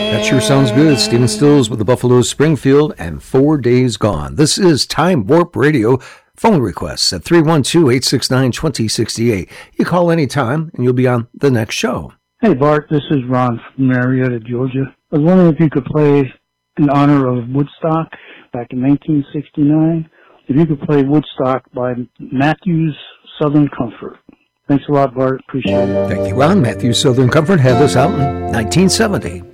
That sure sounds good. Stephen Stills with the Buffalo Springfield and 4 Days Gone. This is Time Warp Radio. Phone requests at 312-869-2068. You call anytime and you'll be on the next show. Hey, Bart, this is Ron from Marietta, Georgia. I was wondering if you could play in honor of Woodstock back in 1969. If you could play Woodstock by Matthews Southern Comfort. Thanks a lot, Bart. Appreciate it. Thank you, Ron. Matthews Southern Comfort had this out in 1970.